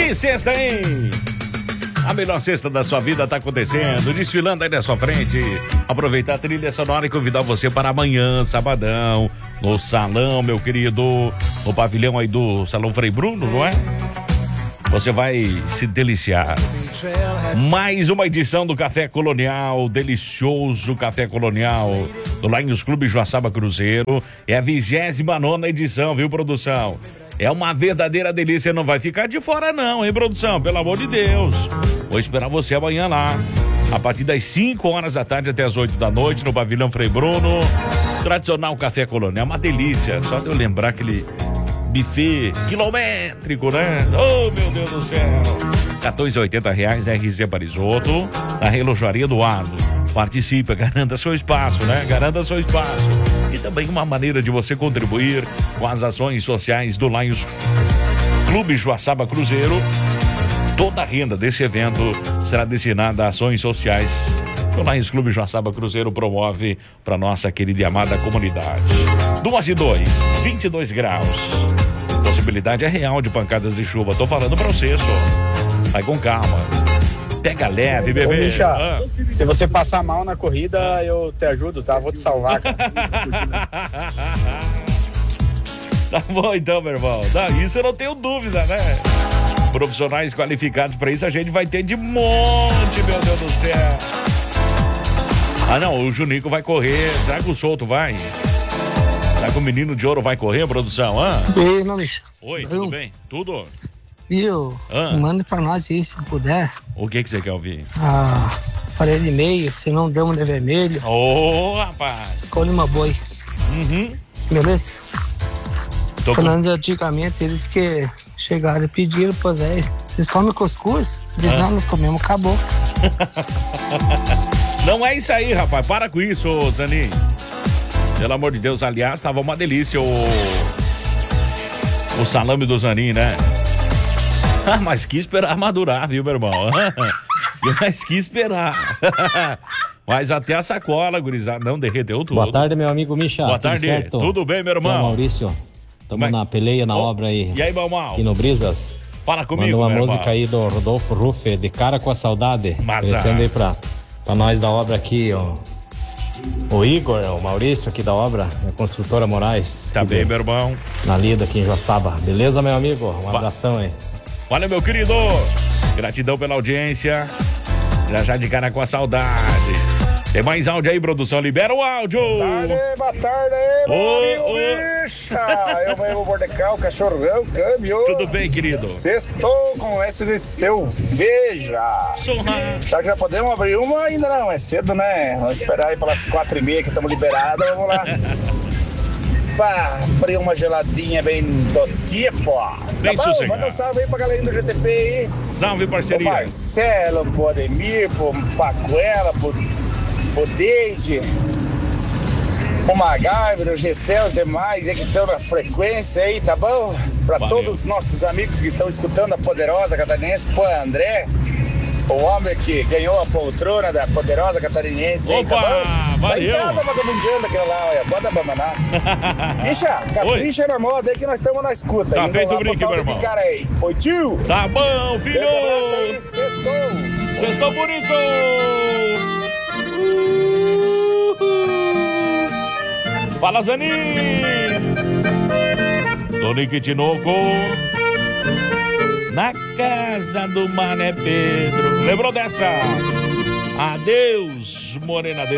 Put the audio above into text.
Que sexta, hein? A melhor sexta da sua vida tá acontecendo, desfilando aí na sua frente. Aproveitar a trilha sonora e convidar você para amanhã, sabadão, no salão, meu querido, no pavilhão aí do Salão Frei Bruno, não é? Você vai se deliciar. Mais uma edição do Café Colonial, delicioso Café Colonial, do Lions Clube Joaçaba Cruzeiro. É a 29ª edição, viu, produção? É uma verdadeira delícia, não vai ficar de fora não, hein, produção? Pelo amor de Deus. Vou esperar você amanhã lá, a partir das 5 horas da tarde até as 8 da noite, no pavilhão Frei Bruno. Tradicional Café Colonial, uma delícia. Só de eu lembrar aquele buffet quilométrico, né? Oh, meu Deus do céu. R$14,80 RZ para risoto, na Relojaria do Ardo. Participe, garanta seu espaço, né? Garanta seu espaço. E também uma maneira de você contribuir com as ações sociais do Lions Clube Joaçaba Cruzeiro. Toda a renda desse evento será destinada a ações sociais que o Lions Clube Joaçaba Cruzeiro promove para nossa querida e amada comunidade. 2:02, 22 graus. Possibilidade é real de pancadas de chuva. Tô falando para você, só. Vai com calma. Pega leve, bebê. Ô, Misha, se você passar mal na corrida, eu te ajudo, tá? Vou te salvar, cara. Tá bom então, meu irmão. Não, isso eu não tenho dúvida, né? Profissionais qualificados para isso a gente vai ter de monte, meu Deus do céu. Ah, não, o Junico vai correr. Será que o Souto vai? Será que o Menino de Ouro vai correr, produção? Ei, não, Misha. Oi, tudo bem? Tudo? Viu? Manda pra nós aí, se puder. O que você quer ouvir? Aparelho e meio, se não damos de vermelho. Ô, rapaz. Escolhe uma boi. Uhum. Beleza? Falando de antigamente, eles que chegaram e pediram, pois é, vocês comem cuscuz? Eles não, nós comemos caboclo. Não é isso aí, rapaz. Para com isso, Zanin. Pelo amor de Deus, aliás, tava uma delícia o salame do Zanin, né? Mas que esperar madurar, viu, meu irmão? Mas que esperar. Mas até a sacola, gurizada, não derreteu tudo. Boa tarde, meu amigo Misha. Boa tarde. Certo? Tudo bem, meu irmão? Maurício. Estamos na peleia, na obra aí. E aí, Balmal? Aqui no Brisas. Fala comigo, manda uma meu música irmão aí do Rodolfo Ruff, De Cara com a Saudade. Oferecendo aí pra nós da obra aqui, ó. O Igor, o Maurício aqui da obra, a construtora Moraes. Tá bem, meu irmão? Na lida aqui em Joaçaba. Beleza, meu amigo? Um abração aí. Valeu, meu querido. Gratidão pela audiência. Já de cara com a saudade. Tem mais áudio aí, produção? Libera o áudio. Boa tarde, meu amigo Misha. Eu mesmo, Bordecal, cachorrão, câmbio. Tudo bem, querido? Sextou com esse de cerveja. Será que já podemos abrir uma? Ainda não, é cedo, né? Vamos esperar aí pelas 4:30 que estamos liberados. Vamos lá. Pá, abrir uma geladinha bem do tipo. Bem sossegado. Manda um salve aí pra galerinha do GTP aí. Salve, parceria. Pro Marcelo, pro Ademir, pro Pacuela, pro Deide, o MacGyver, o Gessé, os demais aí que estão na frequência aí, tá bom? Pra todos os nossos amigos que estão escutando a Poderosa Catarinense, pro André, o homem que ganhou a poltrona da Poderosa Catarinense aí, tá bom? Valeu. Tá em casa vagabundeando aquela lá, olha, pode abandonar. Bicha, capricha na moda aí que nós estamos na escuta. Tá feito o brinque, meu irmão. Oi, tio. Tá bom, filho. Aí, sextou bonito. Fala, Zanin! Tonique Tinoco na casa do Mané Pedro. Lembrou dessa? Adeus, Morena.